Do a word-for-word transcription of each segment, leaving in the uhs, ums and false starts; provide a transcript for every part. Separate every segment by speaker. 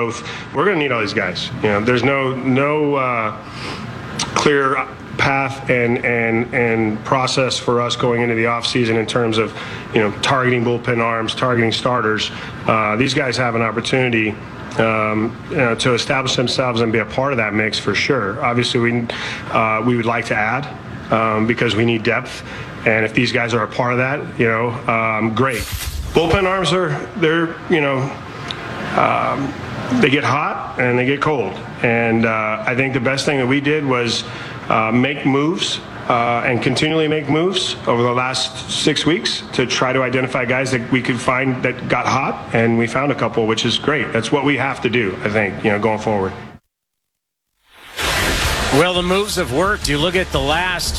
Speaker 1: growth. We're going to need all these guys. You know, there's no no uh, clear path and and and process for us going into the offseason in terms of, you know, targeting bullpen arms, targeting starters. Uh, these guys have an opportunity Um, you know, to establish themselves and be a part of that mix for sure. Obviously, we uh, we would like to add um, because we need depth, and if these guys are a part of that, you know, um, great. Bullpen arms are they're you know um, they get hot and they get cold, and uh, I think the best thing that we did was uh, make moves. Uh, and continually make moves over the last six weeks to try to identify guys that we could find that got hot, and we found a couple, which is great. That's what we have to do, I think, you know, going forward.
Speaker 2: Well, the moves have worked. You look at the last,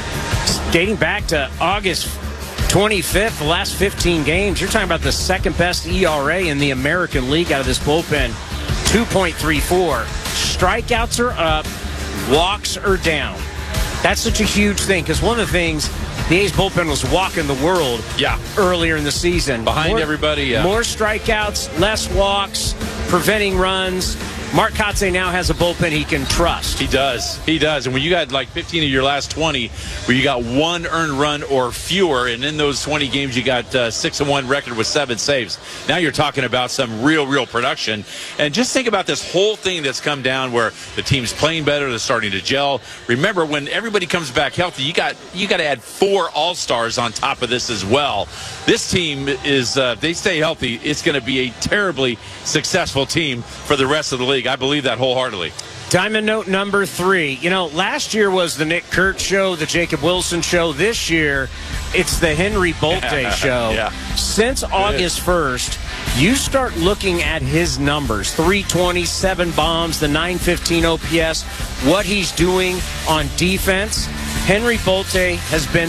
Speaker 2: dating back to August twenty-fifth, the last fifteen games, you're talking about the second best E R A in the American League out of this bullpen, two point three four. Strikeouts are up, walks are down. That's such a huge thing because one of the things, the A's bullpen was walking the world
Speaker 3: yeah.
Speaker 2: earlier in the season.
Speaker 3: Behind
Speaker 2: more,
Speaker 3: everybody, yeah.
Speaker 2: More strikeouts, less walks, preventing runs. Mark Kotsay now has a bullpen he can trust.
Speaker 3: He does. He does. And when you got like fifteen of your last twenty where you got one earned run or fewer, and in those twenty games you got uh, six and one record with seven saves, now you're talking about some real, real production. And just think about this whole thing that's come down where the team's playing better, they're starting to gel. Remember, when everybody comes back healthy, you got you got to add four all-stars on top of this as well. This team is, uh, if they stay healthy, it's going to be a terribly successful team for the rest of the league. I believe that wholeheartedly.
Speaker 2: Diamond note number three. You know, last year was the Nick Kurtz show, the Jacob Wilson show. This year, it's the Henry Bolte show.
Speaker 3: Yeah.
Speaker 2: Since August first, you start looking at his numbers. three twenty-seven bombs, the nine fifteen O P S, what he's doing on defense. Henry Bolte has been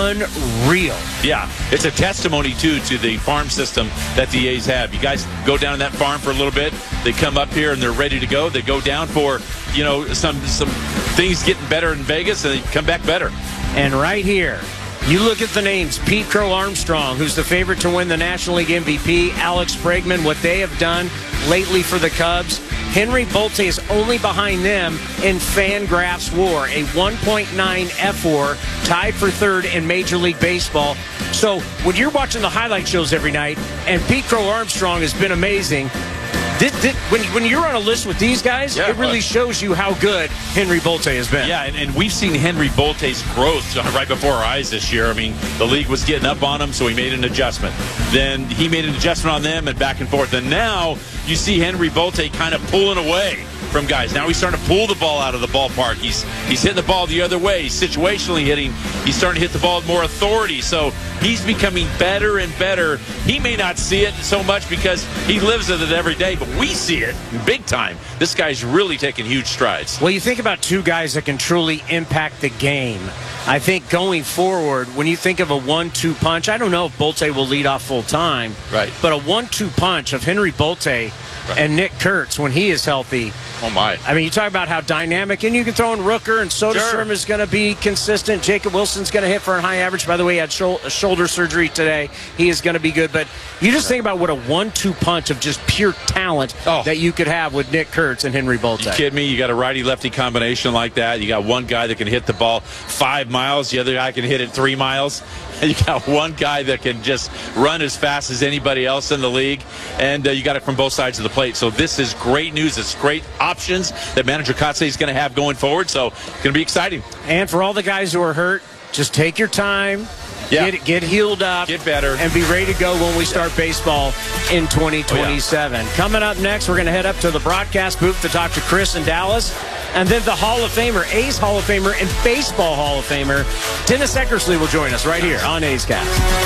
Speaker 2: unreal.
Speaker 3: Yeah, it's a testimony, too, to the farm system that the A's have. You guys go down in that farm for a little bit. They come up here, and they're ready to go. They go down for, you know, some some things getting better in Vegas, and they come back better.
Speaker 2: And right here, you look at the names. Pete Crow Armstrong, who's the favorite to win the National League M V P. Alex Bregman, what they have done lately for the Cubs. Henry Bolte is only behind them in Fangraphs WAR, a one point nine F WAR, tied for third in Major League Baseball. So when you're watching the highlight shows every night, and Pete Crow Armstrong has been amazing, this, this, when, when you're on a list with these guys, yeah, it really shows you how good Henry Bolte has been.
Speaker 3: Yeah, and, and we've seen Henry Bolte's growth right before our eyes this year. I mean, the league was getting up on him, so he made an adjustment. Then he made an adjustment on them and back and forth. And now you see Henry Bolte kind of pulling away from guys. Now he's starting to pull the ball out of the ballpark. He's he's hitting the ball the other way. He's situationally hitting. He's starting to hit the ball with more authority. So he's becoming better and better. He may not see it so much because he lives with it every day, but we see it big time. This guy's really taking huge strides.
Speaker 2: Well, you think about two guys that can truly impact the game. I think going forward, when you think of a one two punch, I don't know if Bolte will lead off full time.
Speaker 3: Right.
Speaker 2: But a one two punch of Henry Bolte right. and Nick Kurtz when he is healthy.
Speaker 3: Oh, my.
Speaker 2: I mean, you talk about how dynamic, and you can throw in Rooker, and Soderstrom
Speaker 3: sure.
Speaker 2: is going to be consistent. Jacob Wilson's going to hit for a high average. By the way, he had shul- shoulder surgery today. He is going to be good. But you just think about what a one two punch of just pure talent oh. that you could have with Nick Kurtz and Henry Bolte.
Speaker 3: You kidding me? You got a righty-lefty combination like that. You got one guy that can hit the ball five miles. The other guy can hit it three miles. And you got one guy that can just run as fast as anybody else in the league. And uh, you got it from both sides of the plate. So this is great news. It's great options that manager Kotsay is going to have going forward. So it's going to be exciting.
Speaker 2: And for all the guys who are hurt, just take your time.
Speaker 3: Yeah.
Speaker 2: Get, get healed up.
Speaker 3: Get better.
Speaker 2: And be ready to go when we start yeah. baseball in twenty twenty-seven. Oh, yeah. Coming up next, we're going to head up to the broadcast booth to talk to Chris in Dallas. And then the Hall of Famer, A's Hall of Famer and Baseball Hall of Famer, Dennis Eckersley will join us right here on A's Cast.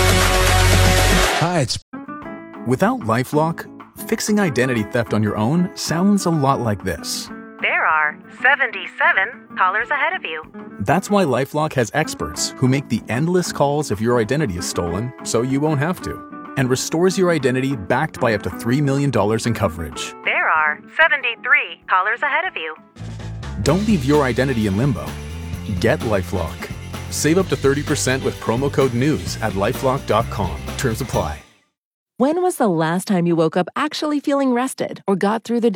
Speaker 4: Hi, it's... Without LifeLock, fixing identity theft on your own sounds a lot like this.
Speaker 5: There are seventy-seven callers ahead of you.
Speaker 4: That's why LifeLock has experts who make the endless calls if your identity is stolen so you won't have to, and restores your identity backed by up to three million dollars in coverage.
Speaker 5: There are seventy-three callers ahead of you.
Speaker 4: Don't leave your identity in limbo. Get LifeLock. Save up to thirty percent with promo code NEWS at lifelock dot com. Terms apply.
Speaker 6: When was the last time you woke up actually feeling rested or got through the day?